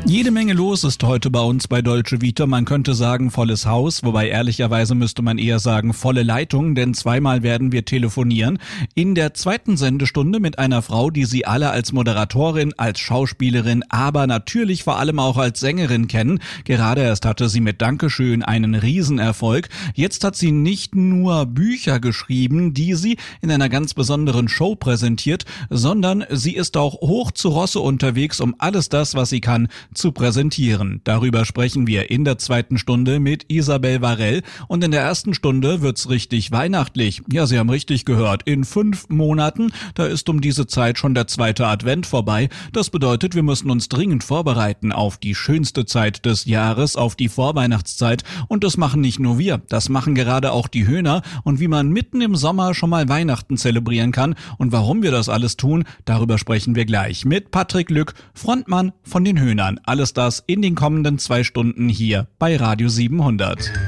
Jede Menge los ist heute bei uns bei Dolce Vita. Man könnte sagen volles Haus, wobei ehrlicherweise müsste man eher sagen volle Leitung, denn zweimal werden wir telefonieren. In der zweiten Sendestunde mit einer Frau, die Sie alle als Moderatorin, als Schauspielerin, aber natürlich vor allem auch als Sängerin kennen. Gerade erst hatte sie mit Dankeschön einen Riesenerfolg. Jetzt hat sie nicht nur Bücher geschrieben, die sie in einer ganz besonderen Show präsentiert, sondern sie ist auch hoch zu Rosse unterwegs, um alles das, was sie kann, zu präsentieren. Darüber sprechen wir in der zweiten Stunde mit Isabel Varell und in der ersten Stunde wird's richtig weihnachtlich. Ja, Sie haben richtig gehört. In 5 Monaten, da ist um diese Zeit schon der zweite Advent vorbei. Das bedeutet, wir müssen uns dringend vorbereiten auf die schönste Zeit des Jahres, auf die Vorweihnachtszeit. Und das machen nicht nur wir, das machen gerade auch die Höhner. Und wie man mitten im Sommer schon mal Weihnachten zelebrieren kann und warum wir das alles tun, darüber sprechen wir gleich mit Patrick Lück, Frontmann von den Höhnern. Alles das in den kommenden 2 Stunden hier bei Radio 700.